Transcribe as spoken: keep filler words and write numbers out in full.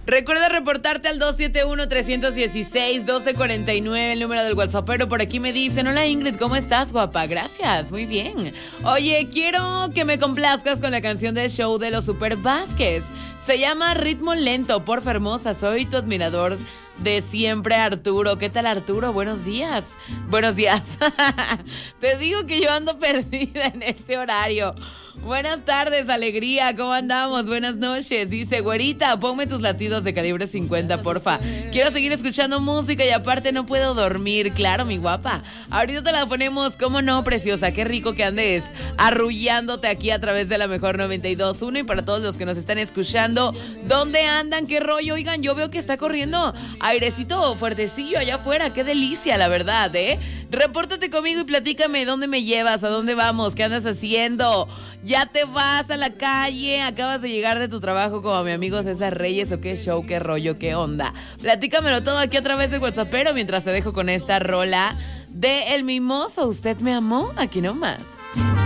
Recuerda reportarte al dos siete uno, tres uno seis, uno dos cuatro nueve, el número del WhatsApp. Pero por aquí me dicen, hola Ingrid, ¿cómo estás, guapa? Gracias, muy bien. Oye, quiero que me complazcas con la canción del show de los Super Vázquez. Se llama Ritmo Lento, porfa hermosa, soy tu admirador de siempre, Arturo. ¿Qué tal, Arturo? Buenos días. Buenos días. Te digo que yo ando perdida en este horario. Buenas tardes, alegría, ¿cómo andamos? Buenas noches. Dice, güerita, ponme tus latidos de calibre cincuenta, porfa. Quiero seguir escuchando música y aparte no puedo dormir. Claro, mi guapa. Ahorita te la ponemos, ¿cómo no, preciosa? Qué rico que andes arrullándote aquí a través de la mejor noventa y dos punto uno. Y para todos los que nos están escuchando, ¿dónde andan? ¿Qué rollo? Oigan, yo veo que está corriendo airecito fuertecillo allá afuera. Qué delicia, la verdad, ¿eh? Repórtate conmigo y platícame dónde me llevas, a dónde vamos, qué andas haciendo. ¿Ya te vas a la calle? ¿Acabas de llegar de tu trabajo como mi amigo César Reyes? ¿O qué show, qué rollo, qué onda? Platícamelo todo aquí a través del WhatsApp, pero mientras te dejo con esta rola de El Mimoso. ¿Usted me amó? Aquí nomás.